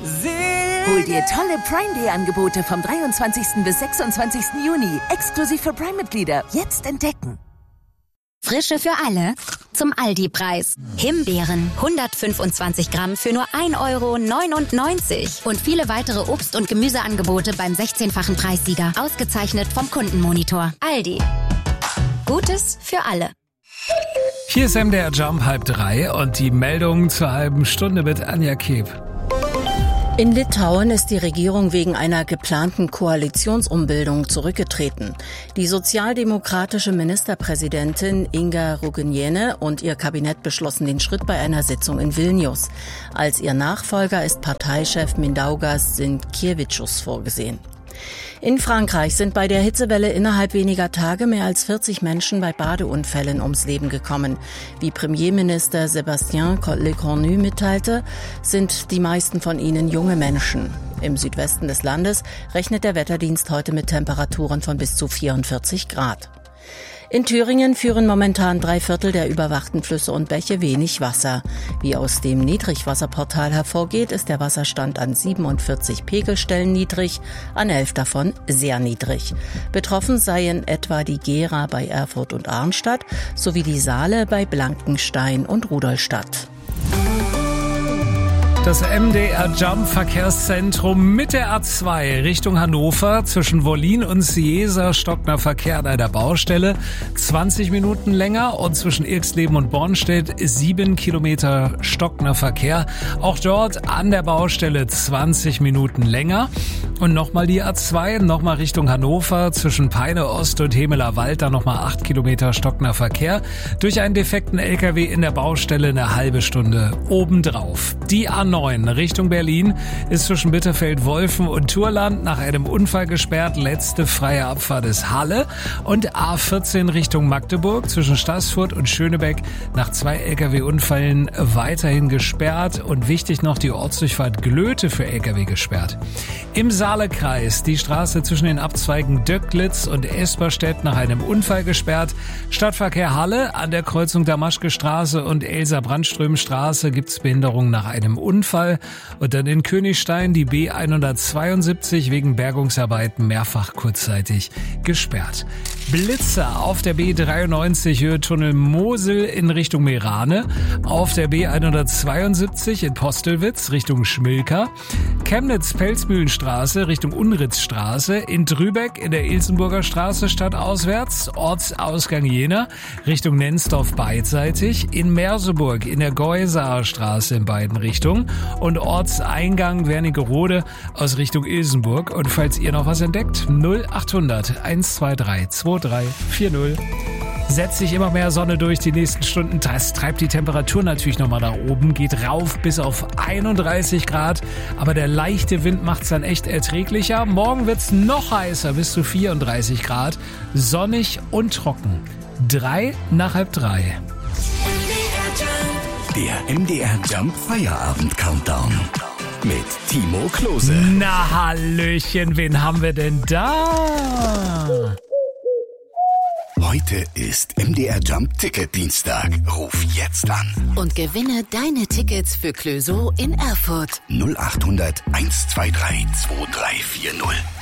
Hol dir tolle Prime Day Angebote vom 23. bis 26. Juni. Exklusiv für Prime-Mitglieder. Jetzt entdecken. Frische für alle zum Aldi-Preis. Himbeeren 125 Gramm für nur 1,99 € und viele weitere Obst- und Gemüseangebote beim 16-fachen Preissieger. Ausgezeichnet vom Kundenmonitor. Aldi. Gutes für alle. Hier ist MDR Jump 2:30 und die Meldung zur halben Stunde mit Anja Keb. In Litauen ist die Regierung wegen einer geplanten Koalitionsumbildung zurückgetreten. Die sozialdemokratische Ministerpräsidentin Inga Ruginiene und ihr Kabinett beschlossen den Schritt bei einer Sitzung in Vilnius. Als ihr Nachfolger ist Parteichef Mindaugas Sinkevičius vorgesehen. In Frankreich sind bei der Hitzewelle innerhalb weniger Tage mehr als 40 Menschen bei Badeunfällen ums Leben gekommen. Wie Premierminister Sébastien Lecornu mitteilte, sind die meisten von ihnen junge Menschen. Im Südwesten des Landes rechnet der Wetterdienst heute mit Temperaturen von bis zu 44 Grad. In Thüringen führen momentan 3/4 der überwachten Flüsse und Bäche wenig Wasser. Wie aus dem Niedrigwasserportal hervorgeht, ist der Wasserstand an 47 Pegelstellen niedrig, an 11 davon sehr niedrig. Betroffen seien etwa die Gera bei Erfurt und Arnstadt sowie die Saale bei Blankenstein und Rudolstadt. Das MDR Jump Verkehrszentrum mit der A2 Richtung Hannover zwischen Wollin und Ciesa stockender Verkehr an einer Baustelle 20 Minuten länger und zwischen Irxleben und Bornstedt 7 Kilometer stockender Verkehr. Auch dort an der Baustelle 20 Minuten länger. Und nochmal die A2, nochmal Richtung Hannover zwischen Peine Ost und Hemeler Wald, da nochmal 8 Kilometer stockender Verkehr. Durch einen defekten LKW in der Baustelle eine halbe Stunde obendrauf. Die A9 Richtung Berlin ist zwischen Bitterfeld-Wolfen und Turland nach einem Unfall gesperrt. Letzte freie Abfahrt ist Halle. Und A14 Richtung Magdeburg zwischen Staßfurt und Schönebeck nach 2 LKW-Unfällen weiterhin gesperrt. Und wichtig noch, die Ortsdurchfahrt Glöte für LKW gesperrt. Im Saalekreis die Straße zwischen den Abzweigen Döcklitz und Esperstedt nach einem Unfall gesperrt. Stadtverkehr Halle an der Kreuzung Damaschke-Straße und Elsa-Brandström-Straße gibt's Behinderungen nach einem Unfall. Und dann in Königstein die B172 wegen Bergungsarbeiten mehrfach kurzzeitig gesperrt. Blitzer auf der B93 Höhe Tunnel Mosel in Richtung Meerane, auf der B172 in Postelwitz Richtung Schmilka, Chemnitz-Pelzmühlenstraße Richtung Unritzstraße, in Trübeck in der Ilsenburger Straße stadtauswärts, Ortsausgang Jena Richtung Nensdorf beidseitig, in Merseburg in der Geusaer Straße in beiden Richtungen und Ortseingang Wernigerode aus Richtung Ilsenburg. Und falls ihr noch was entdeckt, 0800 123 2340. Setzt sich immer mehr Sonne durch die nächsten Stunden. Das treibt die Temperatur natürlich nochmal nach oben, geht rauf bis auf 31 Grad. Aber der leichte Wind macht es dann echt erträglicher. Morgen wird es noch heißer, bis zu 34 Grad. Sonnig und trocken. 3 nach 2:30. Der MDR Jump Feierabend Countdown mit Timo Klose. Na hallöchen, wen haben wir denn da? Heute ist MDR Jump Ticket Dienstag. Ruf jetzt an. Und gewinne deine Tickets für Clöso in Erfurt. 0800 123 2340.